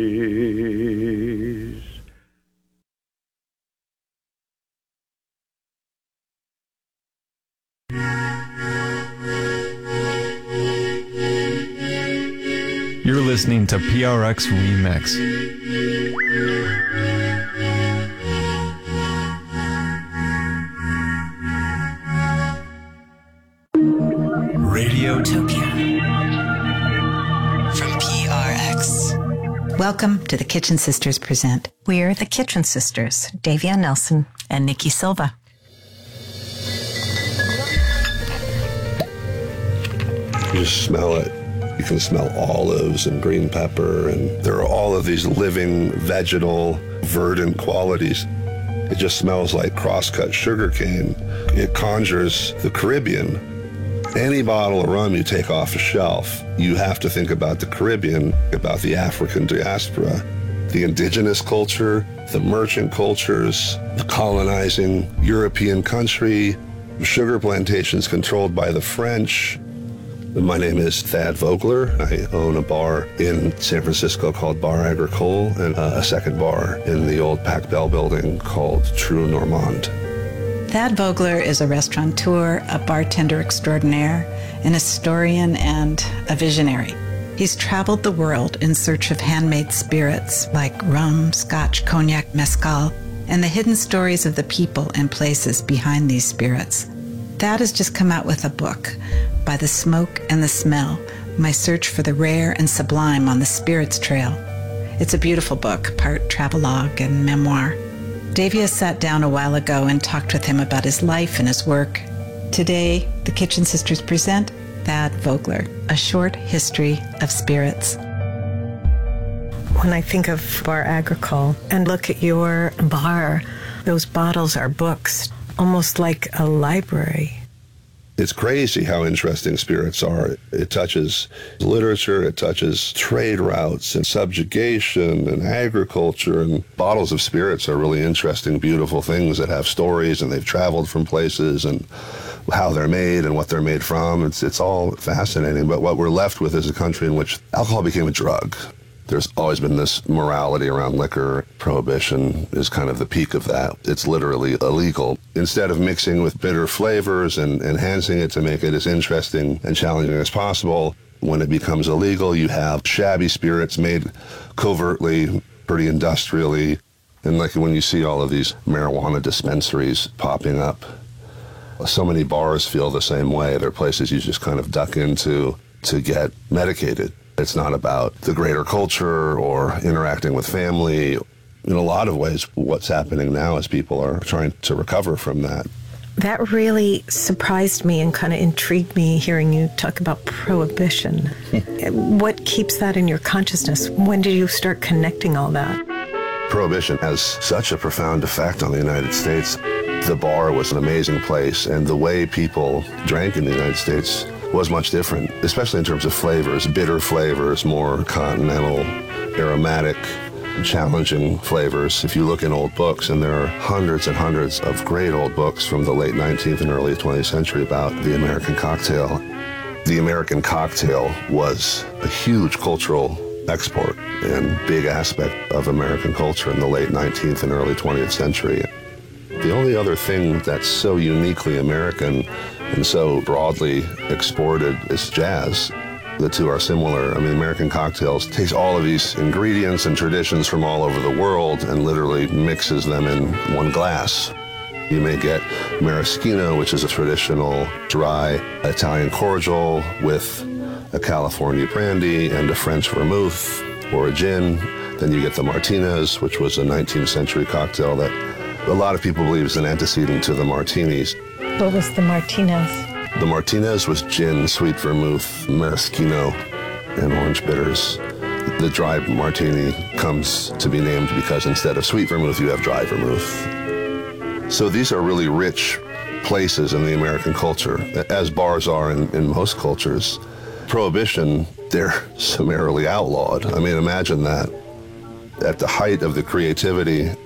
You're listening to PRX Remix. Radiotopia from PRX. Welcome to the Kitchen Sisters Present. We're the Kitchen Sisters, Davia Nelson and Nikki Silva. You just smell it. You can smell olives and green pepper, and there are all of these living, vegetal, verdant qualities. It just smells like cross-cut sugarcane. It conjures the Caribbean. Any bottle of rum you take off a shelf, you have to think about the Caribbean, about the African diaspora, the indigenous culture, the merchant cultures, the colonizing European country, sugar plantations controlled by the French. My name is Thad Vogler. I own a bar in San Francisco called Bar Agricole and a second bar in the old Pac Bell building called True Normand. Thad Vogler is a restaurateur, a bartender extraordinaire, an historian, and a visionary. He's traveled the world in search of handmade spirits like rum, scotch, cognac, mezcal, and the hidden stories of the people and places behind these spirits. Thad has just come out with a book, By the Smoke and the Smell, My Search for the Rare and Sublime on the Spirits Trail. It's a beautiful book, part travelogue and memoir. Davia sat down a while ago and talked with him about his life and his work. Today, the Kitchen Sisters present Thad Vogler, A Short History of Spirits. When I think of Bar Agricole and look at your bar, those bottles are books, almost like a library. It's crazy how interesting spirits are. It touches literature, it touches trade routes and subjugation and agriculture, and bottles of spirits are really interesting, beautiful things that have stories, and they've traveled from places and how they're made and what they're made from. It's all fascinating, but what we're left with is a country in which alcohol became a drug. There's always been this morality around liquor. Prohibition is kind of the peak of that. It's literally illegal. Instead of mixing with bitter flavors and enhancing it to make it as interesting and challenging as possible, when it becomes illegal, you have shabby spirits made covertly, pretty industrially. And like when you see all of these marijuana dispensaries popping up, so many bars feel the same way. They're places you just kind of duck into to get medicated. It's not about the greater culture or interacting with family. In a lot of ways, what's happening now is people are trying to recover from that. That really surprised me and kind of intrigued me hearing you talk about prohibition. What keeps that in your consciousness? When did you start connecting all that? Prohibition has such a profound effect on the United States. The bar was an amazing place, and the way people drank in the United States was much different, especially in terms of flavors, bitter flavors, more continental, aromatic, challenging flavors. If you look in old books, and there are hundreds and hundreds of great old books from the late 19th and early 20th century about the American cocktail. The American cocktail was a huge cultural export and big aspect of American culture in the late 19th and early 20th century. The only other thing that's so uniquely American and so broadly exported is jazz. The two are similar. I mean, American cocktails takes all of these ingredients and traditions from all over the world and literally mixes them in one glass. You may get maraschino, which is a traditional dry Italian cordial with a California brandy and a French vermouth or a gin. Then you get the Martinez, which was a 19th century cocktail that a lot of people believe is an antecedent to the martinis. What was the Martinez? The Martinez was gin, sweet vermouth, maraschino, and orange bitters. The dry martini comes to be named because instead of sweet vermouth, you have dry vermouth. So these are really rich places in the American culture, as bars are in most cultures. Prohibition, they're summarily outlawed. I mean, imagine that. At the height of the creativity